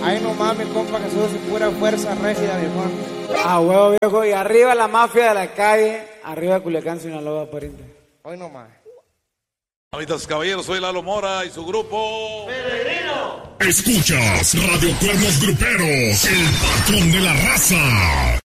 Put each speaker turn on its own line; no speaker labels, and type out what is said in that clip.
Ay, no mames, compa, que sos pura fuerza rígida, viejón.
Ah, huevo, viejo. Y arriba la mafia de la calle. Arriba Culiacán, Sinaloa, pariente.
Hoy no más.
Amitas caballeros, soy Lalo Mora y su grupo
Escuchas Radio Cuernos Gruperos, el patrón de la raza.